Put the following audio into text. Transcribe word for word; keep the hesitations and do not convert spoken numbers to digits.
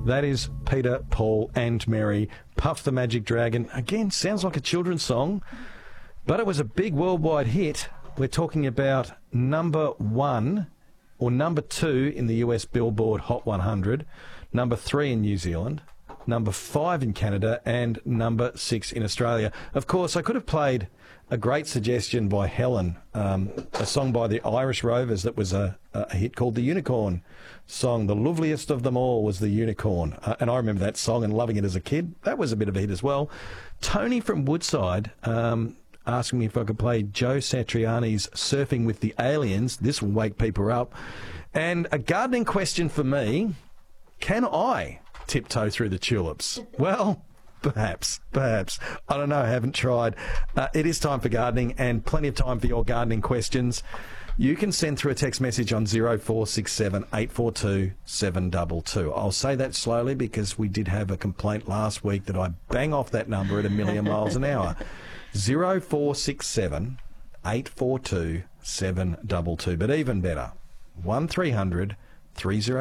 That is Peter, Paul and Mary, Puff the Magic Dragon. Again, sounds like a children's song, but it was a big worldwide hit. We're talking about number one or number two in the U S Billboard Hot one hundred, number three in New Zealand, number five in Canada, and number six in Australia. Of course, I could have played a great suggestion by Helen, um, a song by the Irish Rovers that was a, a hit called The Unicorn Song. The loveliest of them all was the unicorn. Uh, and I remember that song and loving it as a kid. That was a bit of a hit as well. Tony from Woodside um, asking me if I could play Joe Satriani's Surfing with the Aliens. This will wake people up. And a gardening question for me, can I tiptoe through the tulips? Well, perhaps, perhaps. I don't know, I haven't tried. Uh, it is time for gardening, and plenty of time for your gardening questions. You can send through a text message on zero four six seven, eight four two, seven two two. I'll say that slowly because we did have a complaint last week that I bang off that number at a million miles an hour. zero four six seven, eight four two, seven two two. But even better, one three hundred, three oh